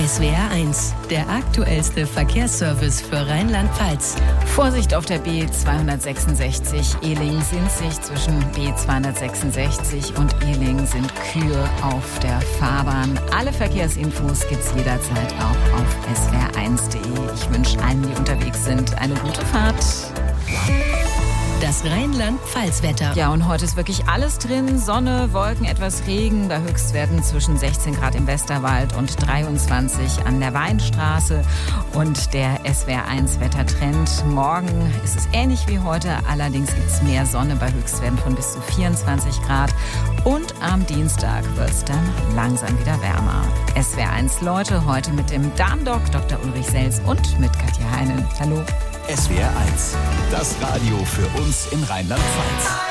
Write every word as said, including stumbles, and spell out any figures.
S W R eins, der aktuellste Verkehrsservice für Rheinland-Pfalz. Vorsicht auf der B zweihundertsechsundsechzig Ehling-Sinzig. Zwischen B zweihundertsechsundsechzig und Ehling sind Kühe auf der Fahrbahn. Alle Verkehrsinfos gibt's jederzeit auch auf S W R eins punkt de. Ich wünsche allen, die unterwegs sind, eine gute Fahrt. Das Rheinland-Pfalz-Wetter. Ja, und heute ist wirklich alles drin. Sonne, Wolken, etwas Regen. Bei Höchstwerten zwischen sechzehn Grad im Westerwald und dreiundzwanzig an der Weinstraße. Und der S W R eins Wettertrend. Morgen ist es ähnlich wie heute. Allerdings gibt es mehr Sonne bei Höchstwerten von bis zu vierundzwanzig Grad. Und am Dienstag wird es dann langsam wieder wärmer. S W R eins Leute, heute mit dem Darmdoc, Doktor Ulrich Sels und mit Katja Heinen. Hallo. S W R eins, das Radio für uns in Rheinland-Pfalz.